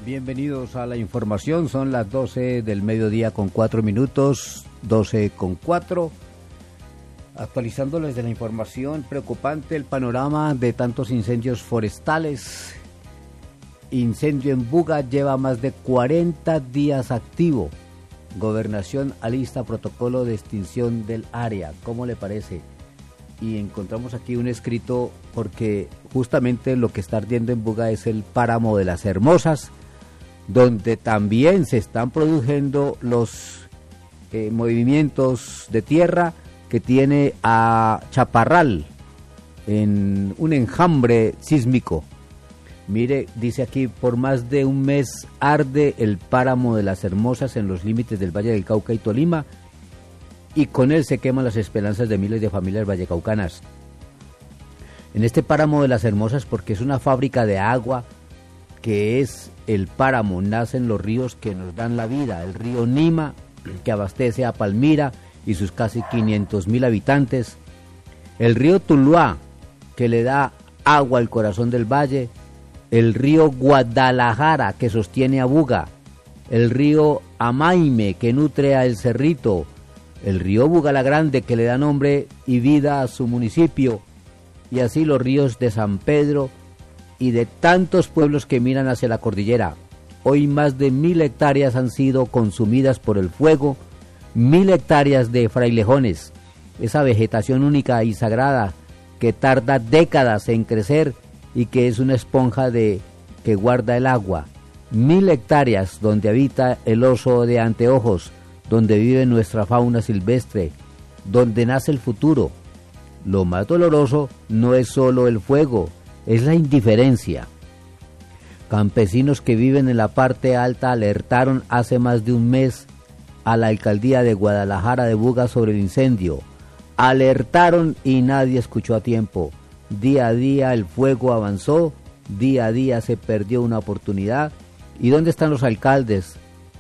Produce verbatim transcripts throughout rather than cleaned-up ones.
Bienvenidos a la información, son las doce del mediodía con cuatro minutos, doce con cuatro. Actualizándoles de la información, preocupante el panorama de tantos incendios forestales. Incendio en Buga lleva más de cuarenta días activo. Gobernación alista protocolo de extinción del área. ¿Cómo le parece? Y encontramos aquí un escrito porque justamente lo que está ardiendo en Buga es el páramo de las Hermosas, donde también se están produciendo los eh, movimientos de tierra que tiene a Chaparral en un enjambre sísmico. Mire, dice aquí, por más de un mes arde el páramo de las Hermosas en los límites del Valle del Cauca y Tolima, y con él se queman las esperanzas de miles de familias vallecaucanas. En este páramo de las Hermosas, porque es una fábrica de agua, que es el páramo, nacen los ríos que nos dan la vida, el río Nima, que abastece a Palmira y sus casi quinientos mil habitantes, el río Tuluá, que le da agua al corazón del valle, el río Guadalajara, que sostiene a Buga, el río Amaime, que nutre a El Cerrito, el río Bugalagrande, que le da nombre y vida a su municipio, y así los ríos de San Pedro y de tantos pueblos que miran hacia la cordillera. Hoy más de mil hectáreas han sido consumidas por el fuego, mil hectáreas de frailejones, esa vegetación única y sagrada que tarda décadas en crecer y que es una esponja de que guarda el agua, mil hectáreas donde habita el oso de anteojos, donde vive nuestra fauna silvestre, donde nace el futuro. Lo más doloroso no es solo el fuego, es la indiferencia. Campesinos que viven en la parte alta alertaron hace más de un mes a la alcaldía de Guadalajara de Buga sobre el incendio. Alertaron y nadie escuchó a tiempo. Día a día el fuego avanzó, día a día se perdió una oportunidad. ¿Y dónde están los alcaldes?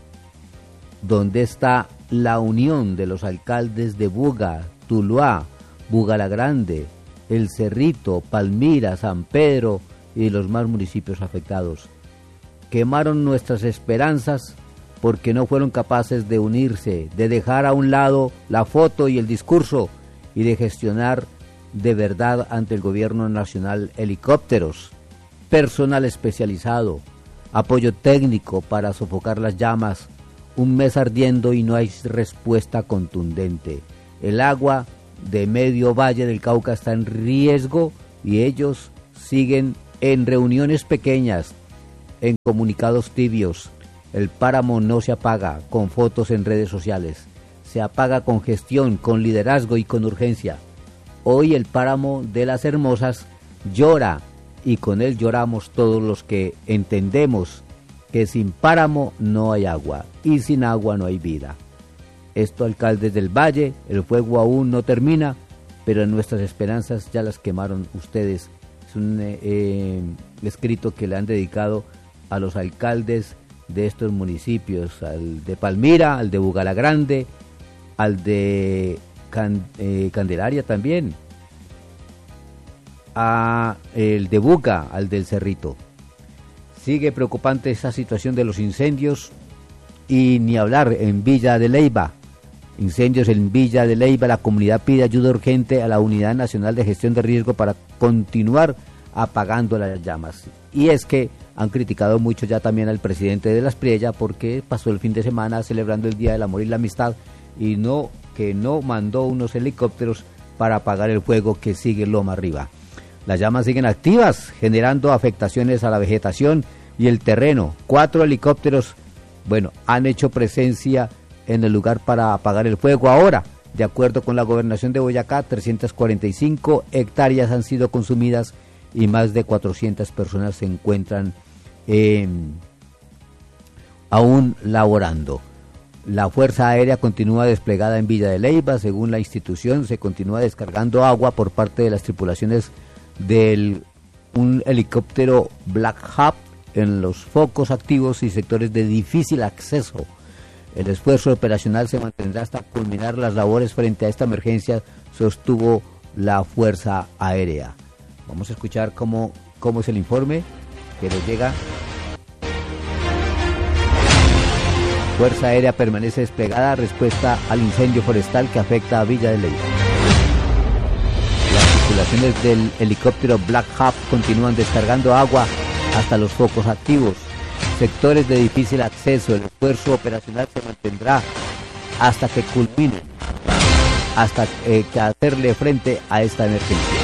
¿Dónde está la unión de los alcaldes de Buga, Tuluá, Bugalagrande, El Cerrito, Palmira, San Pedro y los más municipios afectados? Quemaron nuestras esperanzas porque no fueron capaces de unirse, de dejar a un lado la foto y el discurso y de gestionar de verdad ante el gobierno nacional helicópteros, personal especializado, apoyo técnico para sofocar las llamas, un mes ardiendo y no hay respuesta contundente. El agua de medio valle del Cauca está en riesgo y ellos siguen en reuniones pequeñas, en comunicados tibios. El páramo no se apaga con fotos en redes sociales, se apaga con gestión, con liderazgo y con urgencia. Hoy el páramo de las Hermosas llora y con él lloramos todos los que entendemos que sin páramo no hay agua y sin agua no hay vida. Esto, alcaldes del valle, el fuego aún no termina, pero nuestras esperanzas ya las quemaron ustedes. Es un eh, escrito que le han dedicado a los alcaldes de estos municipios, al de Palmira, al de Bugalagrande, al de Can, eh, Candelaria también, a el de Buga, al del Cerrito. Sigue preocupante esa situación de los incendios y ni hablar en Villa de Leyva. Incendios en Villa de Leyva, la comunidad pide ayuda urgente a la Unidad Nacional de Gestión de Riesgo para continuar apagando las llamas. Y es que han criticado mucho ya también al presidente de Las Priella porque pasó el fin de semana celebrando el Día del Amor y la Amistad y no que no mandó unos helicópteros para apagar el fuego que sigue loma arriba. Las llamas siguen activas, generando afectaciones a la vegetación y el terreno. Cuatro helicópteros, bueno, han hecho presencia en el lugar para apagar el fuego. Ahora, de acuerdo con la Gobernación de Boyacá, trescientas cuarenta y cinco hectáreas han sido consumidas y más de cuatrocientas personas se encuentran eh, aún laborando. La Fuerza Aérea continúa desplegada en Villa de Leyva. Según la institución, se continúa descargando agua por parte de las tripulaciones del un helicóptero Black Hawk en los focos activos y sectores de difícil acceso. El esfuerzo operacional se mantendrá hasta culminar las labores frente a esta emergencia, sostuvo la Fuerza Aérea. Vamos a escuchar cómo, cómo es el informe que nos llega. Fuerza Aérea permanece desplegada a respuesta al incendio forestal que afecta a Villa de Leyva. Las tripulaciones del helicóptero Black Hawk continúan descargando agua hasta los focos activos. Sectores de difícil acceso. El esfuerzo operacional se mantendrá hasta que culmine, hasta eh, que hacerle frente a esta emergencia.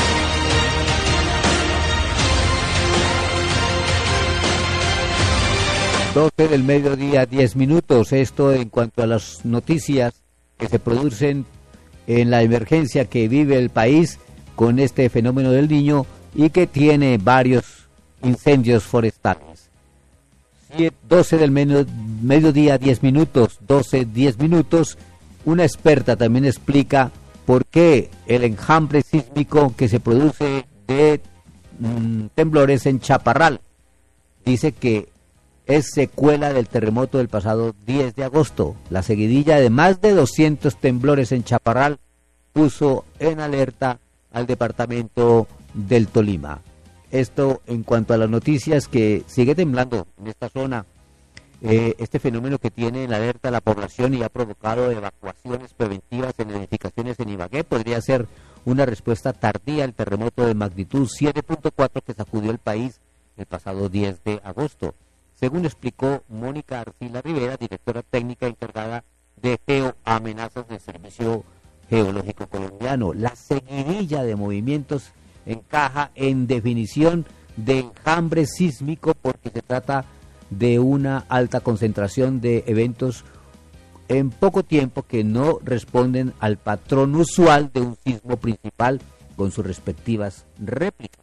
doce del mediodía, diez minutos. Esto en cuanto a las noticias que se producen en la emergencia que vive el país con este fenómeno del Niño y que tiene varios incendios forestales. doce del mediodía, diez minutos, doce, diez minutos. Una experta también explica por qué el enjambre sísmico que se produce de mmm, temblores en Chaparral. Dice que es secuela del terremoto del pasado diez de agosto. La seguidilla de más de doscientos temblores en Chaparral puso en alerta al departamento del Tolima. Esto en cuanto a las noticias que sigue temblando en esta zona. Eh, este fenómeno que tiene en alerta a la población y ha provocado evacuaciones preventivas en edificaciones en Ibagué podría ser una respuesta tardía al terremoto de magnitud siete punto cuatro que sacudió el país el pasado diez de agosto. Según explicó Mónica Arcila Rivera, directora técnica encargada de geoamenazas del Servicio Geológico Colombiano, la seguidilla de movimientos encaja en definición de enjambre sísmico porque se trata de una alta concentración de eventos en poco tiempo que no responden al patrón usual de un sismo principal con sus respectivas réplicas.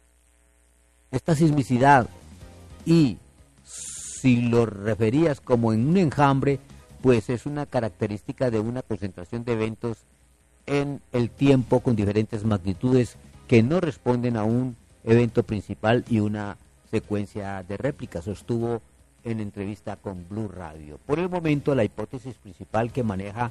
Esta sismicidad, y si lo referías como en un enjambre, pues es una característica de una concentración de eventos en el tiempo con diferentes magnitudes que no responden a un evento principal y una secuencia de réplicas, sostuvo en entrevista con Blue Radio. Por el momento, la hipótesis principal que maneja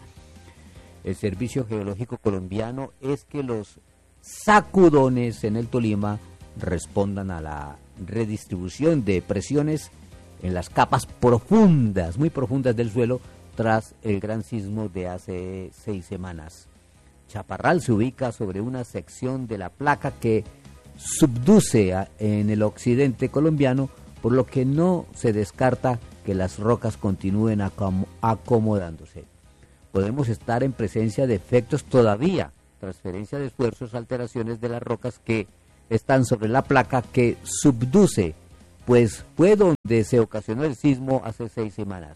el Servicio Geológico Colombiano es que los sacudones en el Tolima respondan a la redistribución de presiones en las capas profundas, muy profundas del suelo, tras el gran sismo de hace seis semanas. Chaparral se ubica sobre una sección de la placa que subduce a, en el occidente colombiano, por lo que no se descarta que las rocas continúen acom acomodándose. Podemos estar en presencia de efectos todavía, transferencia de esfuerzos, alteraciones de las rocas que están sobre la placa que subduce, pues fue donde se ocasionó el sismo hace seis semanas.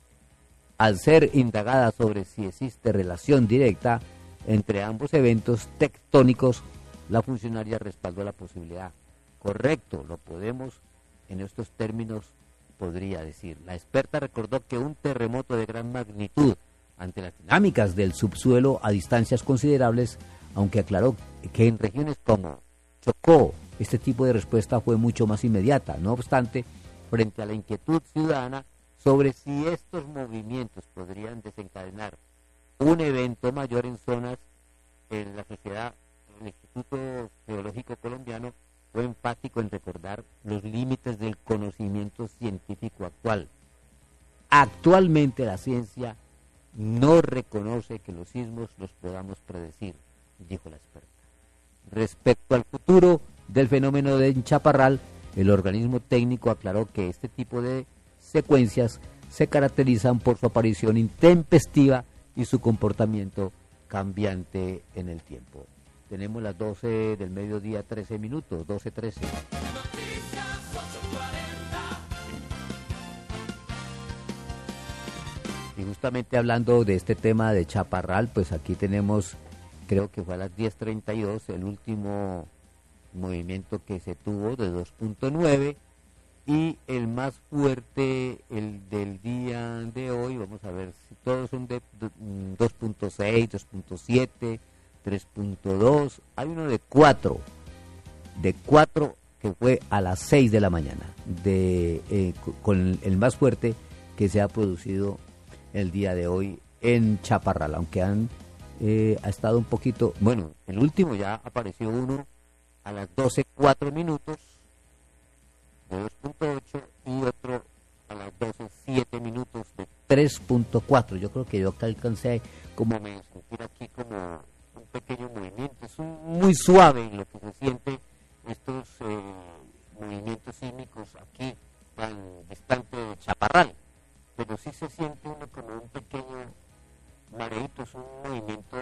Al ser indagada sobre si existe relación directa entre ambos eventos tectónicos, la funcionaria respaldó la posibilidad. Correcto, lo podemos, en estos términos, podría decir. La experta recordó que un terremoto de gran magnitud, ante las dinámicas del subsuelo a distancias considerables, aunque aclaró que en regiones como Chocó, este tipo de respuesta fue mucho más inmediata. No obstante, frente a la inquietud ciudadana sobre si estos movimientos podrían desencadenar un evento mayor en zonas, en la sociedad, el Instituto Geológico Colombiano fue enfático en recordar los límites del conocimiento científico actual. Actualmente la ciencia no reconoce que los sismos los podamos predecir, dijo la experta. Respecto al futuro del fenómeno de Chaparral, el organismo técnico aclaró que este tipo de secuencias se caracterizan por su aparición intempestiva y su comportamiento cambiante en el tiempo. Tenemos las doce del mediodía, trece minutos, doce trece. Y justamente hablando de este tema de Chaparral, pues aquí tenemos, creo que fue a las diez treinta y dos, el último movimiento que se tuvo de dos punto nueve, y el más fuerte, el del día de hoy, vamos a ver si todos son de dos punto seis, dos punto siete, tres punto dos, hay uno de cuatro, de cuatro que fue a las seis de la mañana, de eh, con el más fuerte que se ha producido el día de hoy en Chaparral, aunque han eh, ha estado un poquito, bueno, el último ya apareció uno a las doce cuatro minutos de dos punto ocho y otro a las doce siete minutos de tres punto cuatro. Yo creo que yo acá alcancé como me sentir aquí como un pequeño movimiento. Es un, muy suave lo que se siente estos eh, movimientos sísmicos aquí tan distante de Chaparral. Pero sí se siente uno como un pequeño mareito, es un movimiento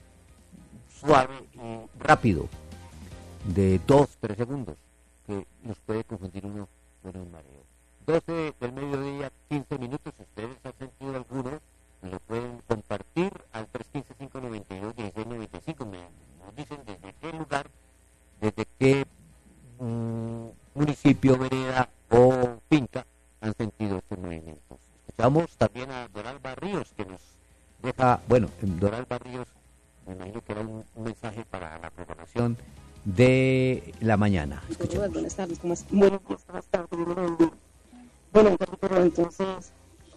suave y rápido de dos, tres segundos que nos puede confundir uno con un mareo. doce del mediodía, quince minutos. Si ustedes han sentido alguno, lo pueden compartir al tres uno cinco, cinco nueve dos, uno seis nueve cinco. Me, nos dicen desde qué lugar, desde qué mm, municipio, vereda o finca han sentido estos movimientos. Escuchamos también a Doralba Ríos, que nos deja, bueno, Doralba Ríos, me imagino que era un, un mensaje para la programación de la mañana. Escuchemos. Buenas tardes, ¿cómo estás? Buenas tardes. Bueno, pero entonces,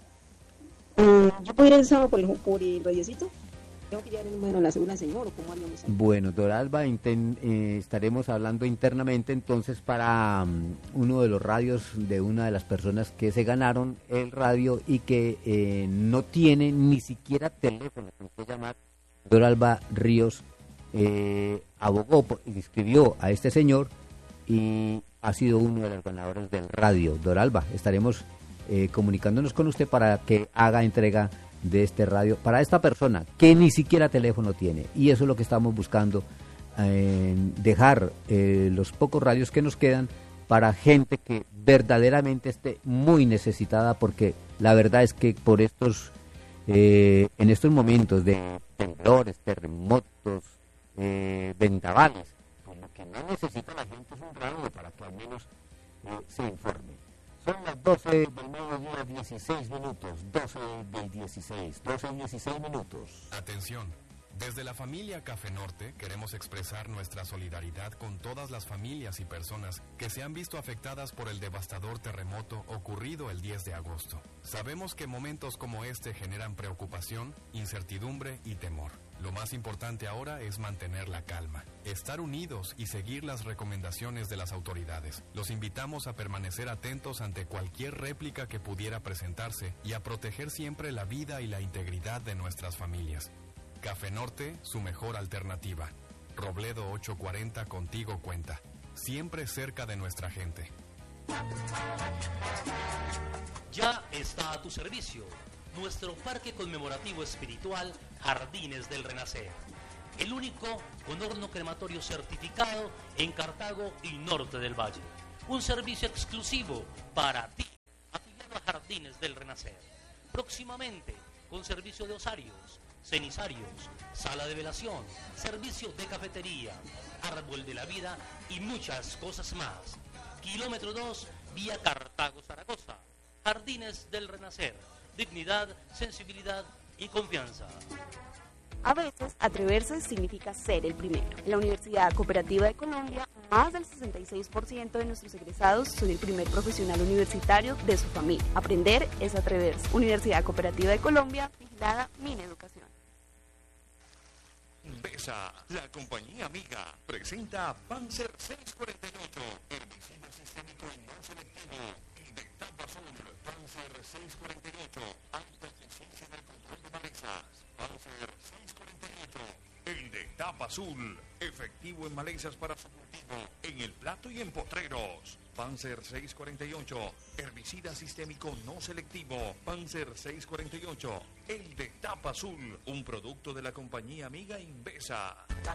eh, ¿yo puedo ir el sábado por el, por el radiocito? ¿Tengo que llevar el número de la segunda, señor, o cómo haríamos ahí? Bueno, Doralba, inten, eh, estaremos hablando internamente entonces para um, uno de los radios de una de las personas que se ganaron el radio y que eh, no tiene ni siquiera teléfono con que llamar. Doralba Ríos eh, abogó y escribió a este señor y ha sido uno de los ganadores del radio. Doralba, estaremos eh, comunicándonos con usted para que haga entrega de este radio para esta persona que ni siquiera teléfono tiene, y eso es lo que estamos buscando, eh, dejar eh, los pocos radios que nos quedan para gente que verdaderamente esté muy necesitada, porque la verdad es que por estos eh, en estos momentos de temblores, terremotos, eh, vendavales, pues lo que no necesita la gente es un radio para que al menos eh, se informe. Son las doce del mediodía, dieciséis minutos, doce del dieciséis, doce y dieciséis minutos. Atención, desde la familia Café Norte queremos expresar nuestra solidaridad con todas las familias y personas que se han visto afectadas por el devastador terremoto ocurrido el diez de agosto. Sabemos que momentos como este generan preocupación, incertidumbre y temor. Lo más importante ahora es mantener la calma, estar unidos y seguir las recomendaciones de las autoridades. Los invitamos a permanecer atentos ante cualquier réplica que pudiera presentarse y a proteger siempre la vida y la integridad de nuestras familias. Café Norte, su mejor alternativa. Robledo ochocientos cuarenta, contigo cuenta. Siempre cerca de nuestra gente. Ya está a tu servicio nuestro parque conmemorativo espiritual Jardines del Renacer, el único con horno crematorio certificado en Cartago y norte del Valle. Un servicio exclusivo para ti, afiliado a Jardines del Renacer. Próximamente, con servicio de osarios, cenizarios, sala de velación, servicio de cafetería, árbol de la vida y muchas cosas más. Kilómetro dos, vía Cartago-Zaragoza. Jardines del Renacer. Dignidad, sensibilidad y confianza. A veces, atreverse significa ser el primero. En la Universidad Cooperativa de Colombia, más del sesenta y seis por ciento de nuestros egresados son el primer profesional universitario de su familia. Aprender es atreverse. Universidad Cooperativa de Colombia, vigilada Mineducación. Besa, la compañía amiga, presenta Panzer seiscientos cuarenta y ocho, herbicida sistémico y no selectivo, y de tapa azul, Panzer seiscientos cuarenta y ocho, alta eficiencia del control de malezas, Panzer seiscientos cuarenta y ocho, el de tapa azul, efectivo en malezas para su cultivo, en el plato y en potreros. Panzer seiscientos cuarenta y ocho, herbicida sistémico no selectivo, Panzer seiscientos cuarenta y ocho, el de tapa azul, un producto de la compañía amiga Invesa.